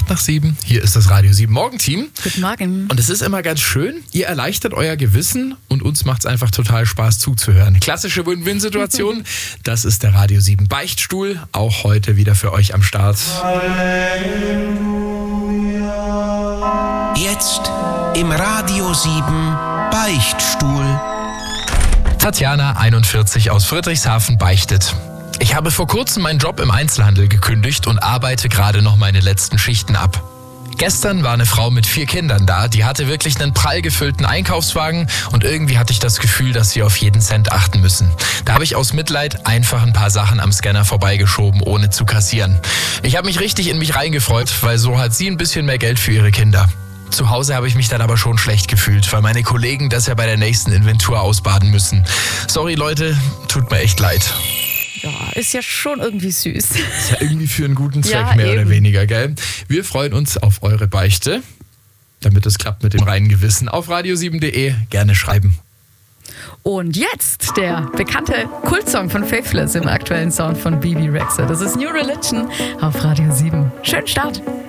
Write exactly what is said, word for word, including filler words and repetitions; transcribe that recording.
acht nach sieben. Hier ist das Radio sieben Morgenteam. Guten Morgen. Und es ist immer ganz schön, ihr erleichtert euer Gewissen und uns macht es einfach total Spaß zuzuhören. Klassische Win-Win-Situation, das ist der Radio sieben Beichtstuhl, auch heute wieder für euch am Start. Jetzt im Radio sieben Beichtstuhl. Tatjana, einundvierzig, aus Friedrichshafen, beichtet: Ich habe vor kurzem meinen Job im Einzelhandel gekündigt und arbeite gerade noch meine letzten Schichten ab. Gestern war eine Frau mit vier Kindern da, die hatte wirklich einen prall gefüllten Einkaufswagen und irgendwie hatte ich das Gefühl, dass sie auf jeden Cent achten müssen. Da habe ich aus Mitleid einfach ein paar Sachen am Scanner vorbeigeschoben, ohne zu kassieren. Ich habe mich richtig in mich reingefreut, weil so hat sie ein bisschen mehr Geld für ihre Kinder. Zu Hause habe ich mich dann aber schon schlecht gefühlt, weil meine Kollegen das ja bei der nächsten Inventur ausbaden müssen. Sorry Leute, tut mir echt leid. Ja, ist ja schon irgendwie süß. Ist ja irgendwie für einen guten Zweck, Ja, mehr eben. oder weniger, gell? Wir freuen uns auf eure Beichte, damit es klappt mit dem reinen Gewissen. Auf radio sieben punkt de gerne schreiben. Und jetzt der bekannte Kultsong von Faithless im aktuellen Sound von Bibi Rexha. Das ist New Religion auf Radio sieben. Schönen Start.